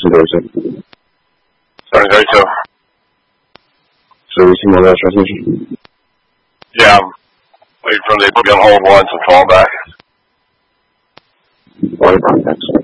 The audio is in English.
1737. 1732. So we see more of that transmission? Yeah, I'm waiting for them to put me on hold once and call back. All right, thanks.